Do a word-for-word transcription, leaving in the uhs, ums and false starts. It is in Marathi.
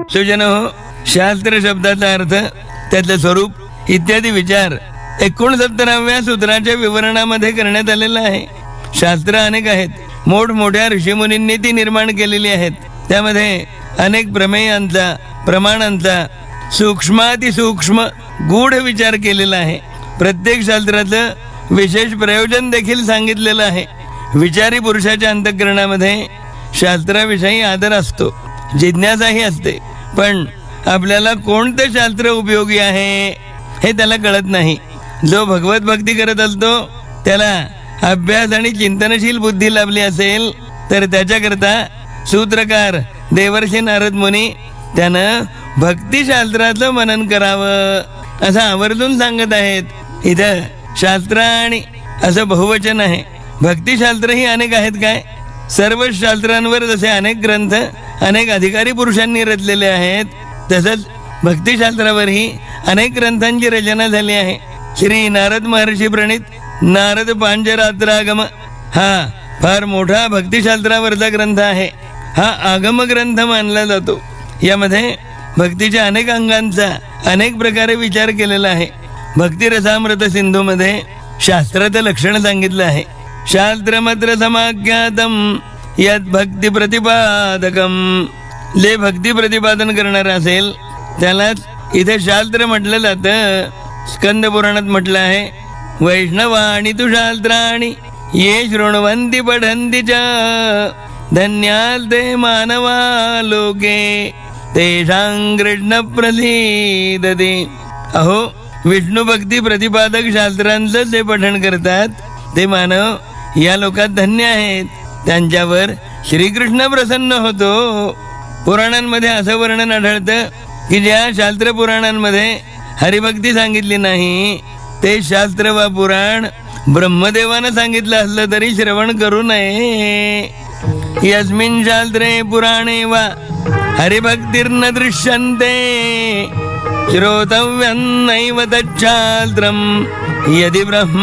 सुजनो, शास्त्र शब्दाचा अर्थ, त्यातलं स्वरूप इत्यादी विचार एकोणसत्तराव्या सूत्राच्या विवरणामध्ये करण्यात आलेला आहे. शास्त्र अनेक आहेत, मोठमोठ्या ऋषीमुनींनी ती निर्माण केलेली आहेत. त्यामध्ये अनेक प्रमेयांचा, प्रमाणांचा सूक्ष्मातिसूक्ष्म गूढ विचार केलेला आहे. प्रत्येक शास्त्राचं विशेष प्रयोजन देखील सांगितलेलं आहे. विचारी पुरुषाच्या अंतःकरणामध्ये शास्त्राविषयी आदर असतो, जिज्ञासाही असते, पण आपल्याला कोणतं शास्त्र उपयोगी आहे हे त्याला कळत नाही. जो भगवत भक्ती करत असतो त्याला अभ्यास आणि चिंतनशील बुद्धी लाभली असेल तर त्याच्याकरता सूत्रकार देवर्षी नारद मुनी त्यानं भक्तिशास्त्राचं मनन करावं असं आवर्जून सांगत आहेत. इथं शास्त्र आणि असं बहुवचन आहे. भक्तिशास्त्रही अनेक आहेत काय? सर्व शास्त्रांवर जसे अनेक ग्रंथ अनेक अधिकारी पुरुषांनी रचलेले आहेत, तसंच भक्तिशास्त्रावरही अनेक ग्रंथांची रचना झाली आहे. श्री नारद महर्षी प्रणीत नारद पांचरात्रागम हा फार मोठा भक्तिशास्त्रावरचा ग्रंथ आहे. हा आगम ग्रंथ मानला जातो. यामध्ये भक्तीच्या अनेक अंगांचा अनेक प्रकारे विचार केलेला आहे. भक्तिरसामृत सिंधूमध्ये शास्त्राचं लक्षण सांगितलं आहे. शास्त्रमत्र समाख्यातम यद भक्ती प्रतिपादकम. जे भक्ती प्रतिपादन करणार असेल त्यालाच इथे शास्त्र म्हटलं जातं. स्कंद पुराणात म्हटलं आहे, वैष्णवाणी तु शास्त्राणी ये शृण्वन्ति पठन्ति च धन्यास्ते मानवा लोके तेषां कृष्ण प्रसीदति. अहो, विष्णू भक्ती प्रतिपादक शास्त्रांचं जे पठण करतात ते मानव या लोकात धन्य आहेत, त्यांच्यावर श्रीकृष्ण प्रसन्न होतो. पुराणांमध्ये असं वर्णन आढळतं की ज्या शास्त्र पुराणांमध्ये हरिभक्ती सांगितली नाही ते शास्त्र वा पुराण ब्रह्मदेवानं सांगितलं असलं तरी श्रवण करू नये. यस्मिन् शास्त्रे पुराणे वा हरिभक्तिर्न दृश्यन्ते श्रोतव्यं नैव तच्छास्त्रं यदि ब्रह्म